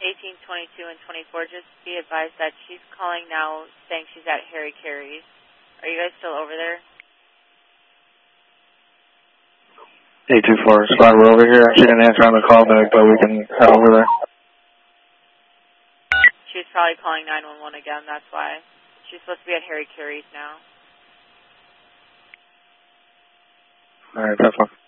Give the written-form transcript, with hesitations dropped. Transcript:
18, 22, and 24. Just be advised that she's calling now saying she's at Harry Carey's. Are you guys still over there? 824, Spot, we're over here. She didn't answer on the call back, but we can head over there. She's probably calling 911 again, that's why. She's supposed to be at Harry Carey's now. All right, that's fine.